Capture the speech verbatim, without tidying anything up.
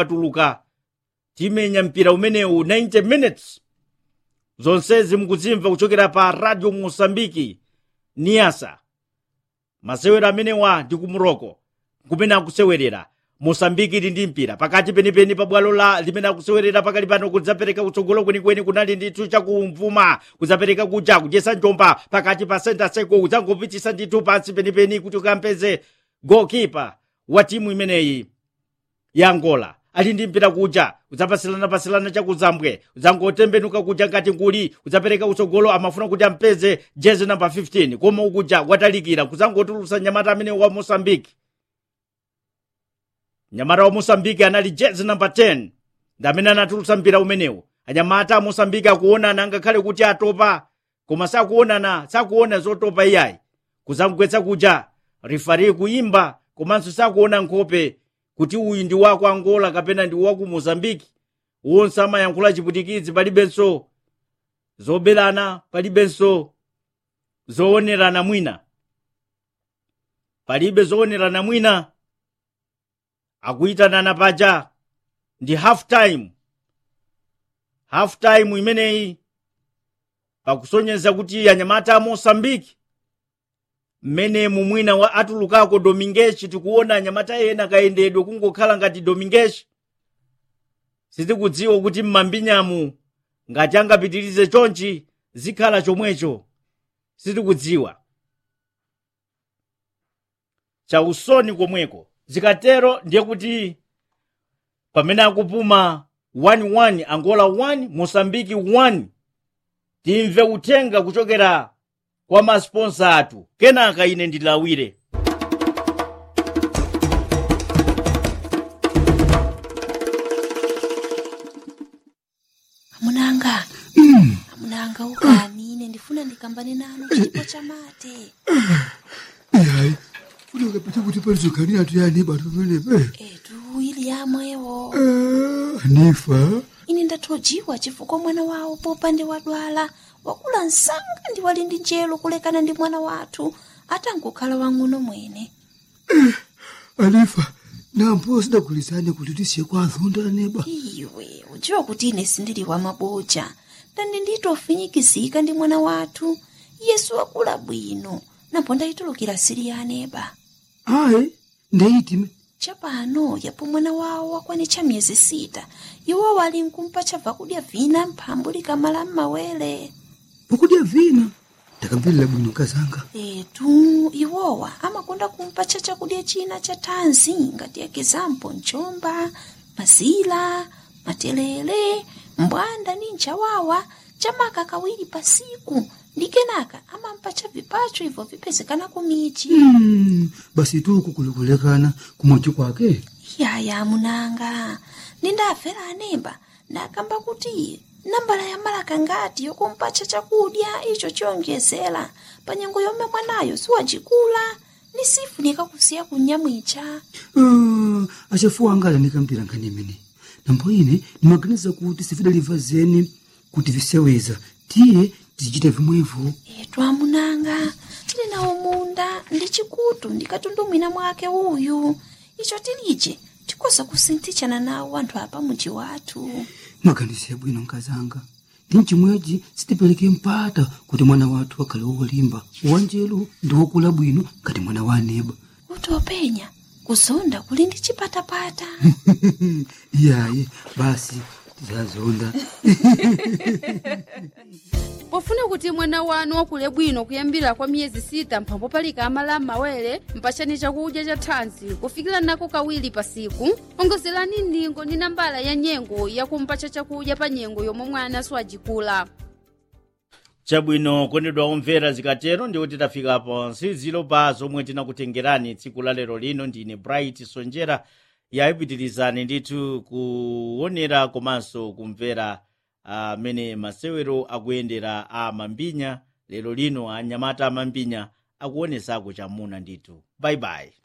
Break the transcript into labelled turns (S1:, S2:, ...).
S1: patuluka timenya mpira umenewu ninety minutes. Zonsezi mukuzimva kuchokera pa Radio Mosambiki Niasa. Masewera amenewa ndi ku Morocco kumene akusewerera. Mosambiki ili ndi mpira pakati penipeni pa bwalo la limene akusewerera pakali pano kudzapereka kutsogolo kwenikweni kunali ndithu chakumvuma kudzapereka kuja kujesa njomba pakati pa center circle kudzangopitisa ndithu pansi penipeni kuti ukampeze goalkeeper wa timu imeneyi ya Angola. Ali ndi mpira kuja udzapasilana pasilana chakuzambwe udzangotembenuka kuja ngati nguli udzapereka kutsogolo amafuna kuti ampeze jezi number fifteen koma ukuja watalikira kudzangotulusa nyamata amene wa Mosambiki. Nyamata wa Mosambiki anali jezi number ten ndamene anatulusa mpira umenewu. Anyamata a Mosambiki akuonana ngakhale kuti atopa koma sakuonana sakuona zotopa iyayi kudzamgwetsa kuja rifari kuimba komanso sakuona nkhope kuti uyu ndi wako Angola kapena ndi waku Mozambiki. Wonse amayankhula chiputikidzi, palibenso zobelana, palibenso zoonerana mwina, palibe zoonerana mwina. Akuitanana paja ndi half time. Half time imeneyi pakusonyeza kuti anyamata a Mosambiki mmene mumwina wa atulukako Domingues tikuona anyamata ena kayendedwe kungokhala ngati Domingues. Sitikudziwa kuti mmambinyamu ngati angapitirize chonchi zikhala chomwecho, sitikudziwa. Chausoni komweko zikatero ndiye kuti pamene akupuma one one Angola one Mosambiki one timve uthenga kuchokera kwa masponsa atu kenaka ine ndilawire.
S2: Amunanga mm. Amunanga ukani ine ndifuna ndikambane nanu chipo cha mate.
S3: Yayi unoka pita kuti palizokani atu yani batu pene
S2: eh tu ili yamwewo
S3: eh nifa
S2: ine ndathojiwa chifukwa mwana wawo popande wadwala wakula nsanga ndi wali ndi njelo kulekana ndi mwana wathu atangokhala wang'ono mwene.
S3: eh Anifa nampo sidakulizane kuti tisiye kwa azonda neba.
S2: Iwe udziwa kuti ine sindili wa maboja ndandi nditofinyikizika ndi mwana wathu Yesu wakula bwino napo ndayitulukira siri ya neba.
S3: Ayi ndeyitime
S2: chapano yapo mwana wawo wakwanitcha miyezi sita iwo wali nkumpa chabva kudya vina mphambu likamala m'mawere.
S3: pokudya vina ndakamverera bwino kazanga.
S2: Etu iwowa amakonda kumpa cha chakudya china cha thanzi ngati ekizampo mchomba, mazila, matelele, mbwanda ni nchawawa chamaka kawiri pasiku ndi kenaka amampa cha vipacho hivyo vipezekana kumichi.
S3: Mm, basi tu kukulekulekana kumochi kwake.
S2: Yaya munanga nindafera anemba nakamba kuti nambala ya malaka ngati yokumpacha chakudya icho chiyongezera panyengo yomwe mwanayo siwajikula nisifunika kusiya kunyamwicha.
S3: Uh, achafuwa angala nikampira nkanimene nambo ine nimaganiza kuti sifidaliva zeni kuti viseweza tiye tizichita vimwevo.
S2: Etu amunanga tili nawo munda ndi chikutu ndikatundumwina mwake uyu icho tilije tikosa kusinthitshana nawo anthu apa muji wathu.
S3: Maganize bwino nkazanga ndi chimwechi sitipeleke mpata kuti mwana wathu wakale wolimba wanjelu ndi wokula bwino ngati mwana wa neba.
S2: Utopenya kuzonda kuli ndi chipatapata.
S3: Iyaye basi tizazonda.
S4: Pofuna kuti mwana wanu wakule bwino kuyambira kwa miyezi sita mphambo palika amala m'mawere mpachani chakudya cha thanzi kufikira nako kawiri pasiku. Ongozerani ndingo ndi nambala ya nyengo yakumpacha chakudya pa nyengo yomwe mwana siwajikula.
S1: Chabwino kondedwa omvera zikatero ndiwo titafika pansi zilo pa zomwe tinakutengerani tsiku la lero lino. Ndine Bright Sonjera yayipitirizani ndithu kuonera komanso kumvera amene uh, masewero akuyendera a mambinya lero lino anyamata a mambinya akuonesako chamuna ndithu. Bye bye.